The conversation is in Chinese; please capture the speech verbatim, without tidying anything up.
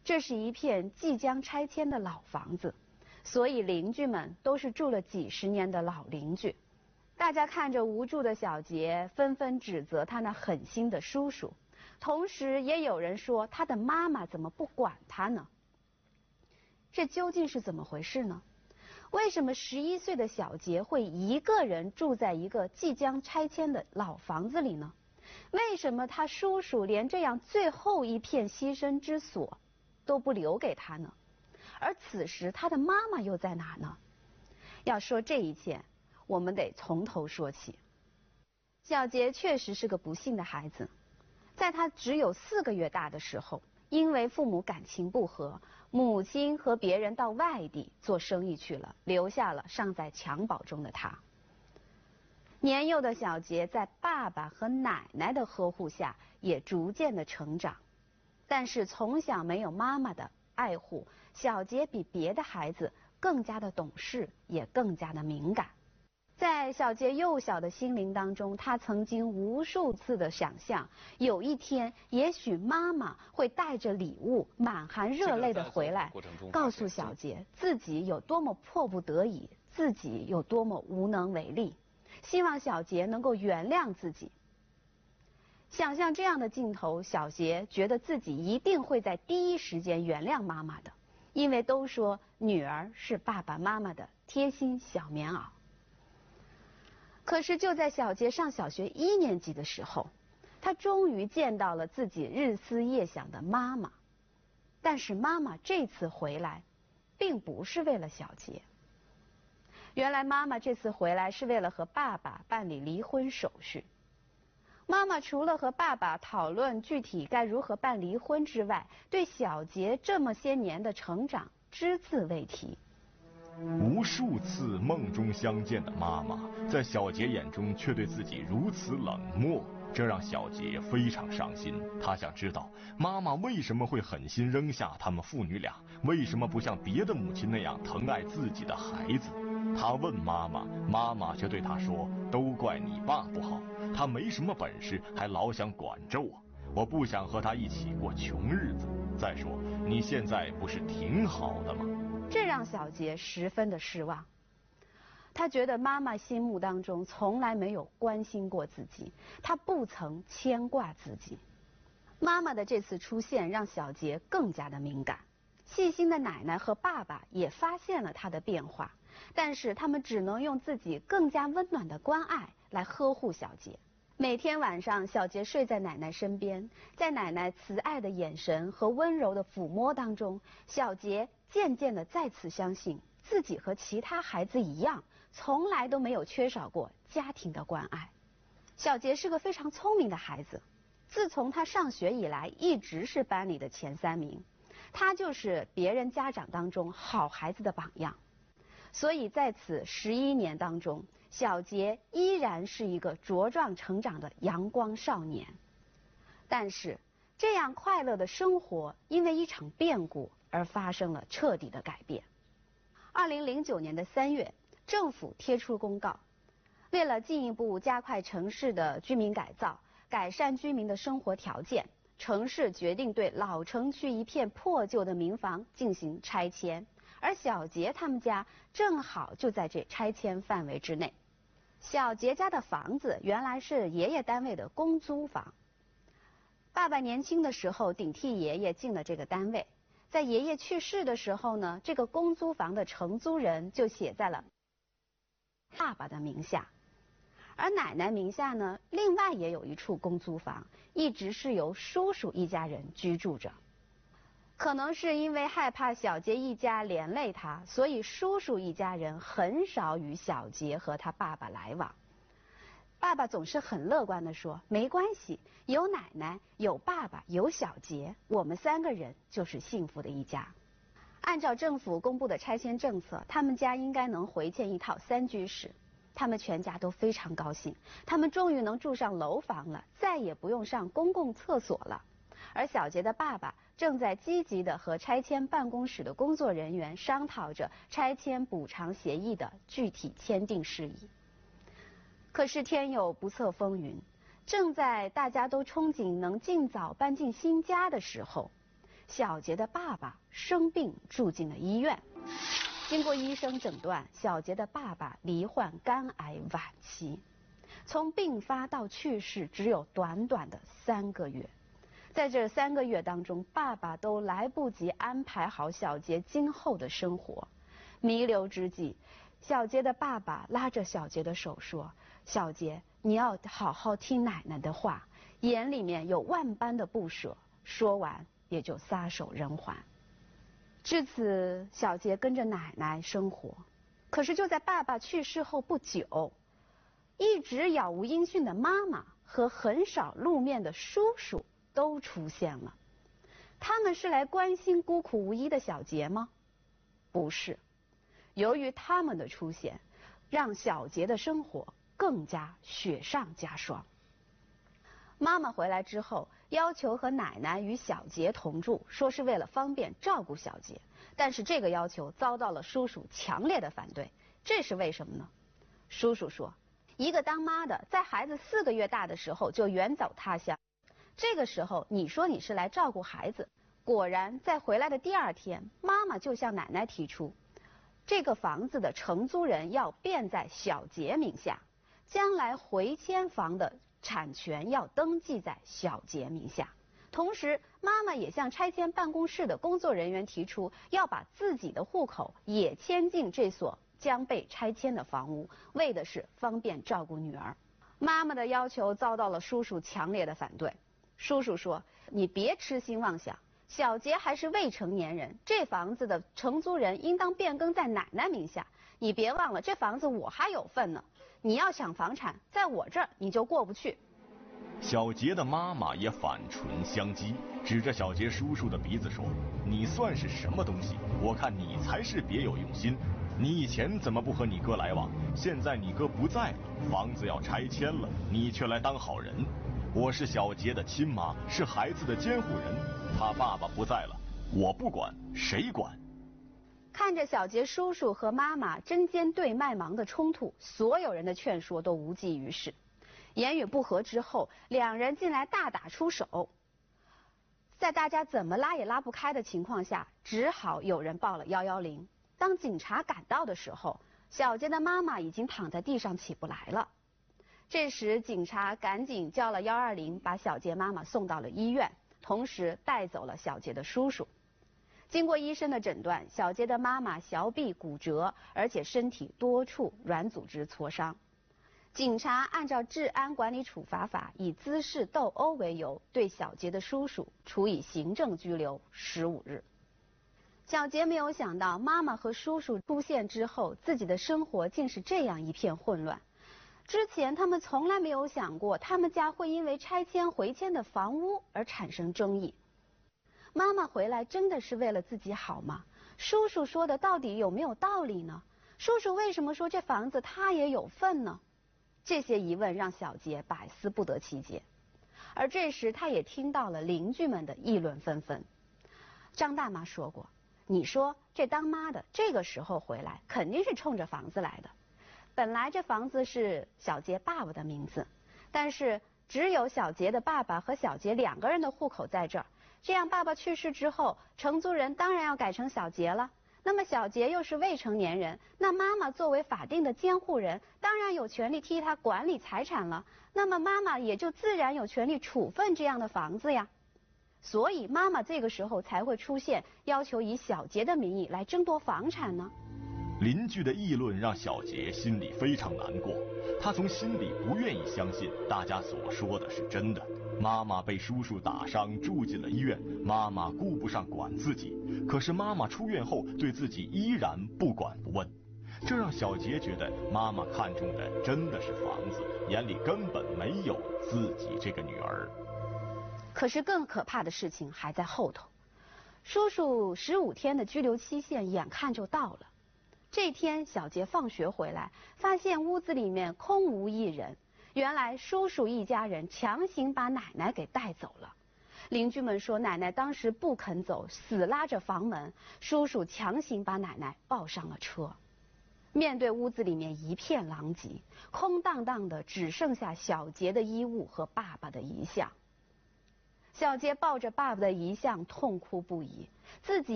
这是一片即将拆迁的老房子，所以邻居们都是住了几十年的老邻居。大家看着无助的小杰，纷纷指责他那狠心的叔叔，同时也有人说他的妈妈怎么不管他呢？这究竟是怎么回事呢？为什么十一岁的小杰会一个人住在一个即将拆迁的老房子里呢？为什么他叔叔连这样最后一片栖身之所都不留给他呢？而此时他的妈妈又在哪呢？要说这一切，我们得从头说起。小杰确实是个不幸的孩子，在他只有四个月大的时候，因为父母感情不和，母亲和别人到外地做生意去了，留下了尚在襁褓中的他。年幼的小杰在爸爸和奶奶的呵护下也逐渐的成长，但是从小没有妈妈的爱护，小杰比别的孩子更加的懂事，也更加的敏感。在小杰幼小的心灵当中，他曾经无数次的想象，有一天也许妈妈会带着礼物，满含热泪的回来，告诉小杰自己有多么迫不得已，自己有多么无能为力，希望小杰能够原谅自己。想象这样的镜头，小杰觉得自己一定会在第一时间原谅妈妈的，因为都说女儿是爸爸妈妈的贴心小棉袄。可是就在小杰上小学一年级的时候，他终于见到了自己日思夜想的妈妈。但是妈妈这次回来，并不是为了小杰。原来妈妈这次回来是为了和爸爸办理离婚手续。妈妈除了和爸爸讨论具体该如何办离婚之外，对小杰这么些年的成长只字未提。 无数次梦中相见的妈妈，在小杰眼中却对自己如此冷漠，这让小杰非常伤心。他想知道妈妈为什么会狠心扔下他们父女俩，为什么不像别的母亲那样疼爱自己的孩子。他问妈妈，妈妈却对他说，都怪你爸不好，他没什么本事，还老想管着我，我不想和他一起过穷日子。再说你现在不是挺好的吗？ 这让小杰十分的失望。他觉得妈妈心目当中从来没有关心过自己，他不曾牵挂自己。妈妈的这次出现让小杰更加的敏感。细心的奶奶和爸爸也发现了他的变化，但是他们只能用自己更加温暖的关爱来呵护小杰。每天晚上，小杰睡在奶奶身边，在奶奶慈爱的眼神和温柔的抚摸当中，小杰渐渐的再次相信自己和其他孩子一样，从来都没有缺少过家庭的关爱。小杰是个非常聪明的孩子，自从他上学以来，一直是班里的前三名，他就是别人家长当中好孩子的榜样。所以在此十一年当中，小杰依然是一个茁壮成长的阳光少年。但是这样快乐的生活因为一场变故而发生了彻底的改变。二零零九年的三月，政府贴出公告，为了进一步加快城市的居民改造，改善居民的生活条件，城市决定对老城区一片破旧的民房进行拆迁。而小杰他们家正好就在这拆迁范围之内。小杰家的房子原来是爷爷单位的公租房，爸爸年轻的时候顶替爷爷进了这个单位，在爷爷去世的时候呢，这个公租房的承租人就写在了爸爸的名下，而奶奶名下呢，另外也有一处公租房，一直是由叔叔一家人居住着。可能是因为害怕小杰一家连累他，所以叔叔一家人很少与小杰和他爸爸来往。爸爸总是很乐观地说，没关系，有奶奶，有爸爸，有小杰，我们三个人就是幸福的一家。按照政府公布的拆迁政策，他们家应该能回迁一套三居室。他们全家都非常高兴，他们终于能住上楼房了，再也不用上公共厕所了。而小杰的爸爸正在积极地和拆迁办公室的工作人员商讨着拆迁补偿协议的具体签订事宜。可是天有不测风云，正在大家都憧憬能尽早搬进新家的时候， 小杰的爸爸生病住进了医院。经过医生诊断，小杰的爸爸罹患肝癌晚期，从病发到去世只有短短的三个月。在这三个月当中，爸爸都来不及安排好小杰今后的生活。弥留之际，小杰的爸爸拉着小杰的手说：“小杰，你要好好听奶奶的话。”眼里面有万般的不舍。说完，也就撒手人寰。至此，小杰跟着奶奶生活。可是就在爸爸去世后不久，一直杳无音讯的妈妈和很少露面的叔叔都出现了。他们是来关心孤苦无依的小杰吗？不是。由于他们的出现，让小杰的生活更加雪上加霜。妈妈回来之后，要求和奶奶与小杰同住，说是为了方便照顾小杰。但是这个要求遭到了叔叔强烈的反对。这是为什么呢？叔叔说，一个当妈的在孩子四个月大的时候就远走他乡，这个时候你说你是来照顾孩子。果然在回来的第二天，妈妈就向奶奶提出，这个房子的承租人要变在小杰名下，将来回迁房的产权要登记在小杰名下。同时，妈妈也向拆迁办公室的工作人员提出，要把自己的户口也迁进这所将被拆迁的房屋，为的是方便照顾女儿。妈妈的要求遭到了叔叔强烈的反对。叔叔说，你别痴心妄想，小杰还是未成年人，这房子的承租人应当变更在奶奶名下。你别忘了，这房子我还有份呢。你要抢房产，在我这儿你就过不去。 小杰的妈妈也反唇相讥，指着小杰叔叔的鼻子说：“你算是什么东西？我看你才是别有用心。你以前怎么不和你哥来往？现在你哥不在了，房子要拆迁了，你却来当好人。我是小杰的亲妈，是孩子的监护人。他爸爸不在了，我不管，谁管？” 看着小杰叔叔和妈妈针尖对麦芒的冲突，所有人的劝说都无济于事。言语不合之后，两人竟来大打出手。在大家怎么拉也拉不开的情况下，只好有人报了一一零。当警察赶到的时候，小杰的妈妈已经躺在地上起不来了。这时，警察赶紧叫了一二零，把小杰妈妈送到了医院，同时带走了小杰的叔叔。经过医生的诊断，小杰的妈妈小臂骨折，而且身体多处软组织挫伤。警察按照治安管理处罚法，以滋事斗殴为由，对小杰的叔叔处以行政拘留十五日。小杰没有想到，妈妈和叔叔出现之后，自己的生活竟是这样一片混乱。之前他们从来没有想过，他们家会因为拆迁回迁的房屋而产生争议。妈妈回来真的是为了自己好吗？叔叔说的到底有没有道理呢？叔叔为什么说这房子他也有份呢？这些疑问让小杰百思不得其解。而这时他也听到了邻居们的议论纷纷。张大妈说过，你说这当妈的这个时候回来，肯定是冲着房子来的。本来这房子是小杰爸爸的名字，但是只有小杰的爸爸和小杰两个人的户口在这儿，这样爸爸去世之后，承租人当然要改成小杰了。那么小杰又是未成年人，那妈妈作为法定的监护人，当然有权利替他管理财产了。那么妈妈也就自然有权利处分这样的房子呀。所以妈妈这个时候才会出现，要求以小杰的名义来争夺房产呢。 邻居的议论让小杰心里非常难过，他从心里不愿意相信大家所说的是真的。妈妈被叔叔打伤，住进了医院，妈妈顾不上管自己，可是妈妈出院后对自己依然不管不问，这让小杰觉得妈妈看中的真的是房子，眼里根本没有自己这个女儿。 可是更可怕的事情还在后头，叔叔十五天的拘留期限眼看就到了。这天小杰放学回来，发现屋子里面空无一人。原来叔叔一家人强行把奶奶给带走了。邻居们说，奶奶当时不肯走，死拉着房门，叔叔强行把奶奶抱上了车。面对屋子里面一片狼藉，空荡荡的，只剩下小杰的衣物和爸爸的遗像。 小杰抱着爸爸的遗像痛哭不已，自己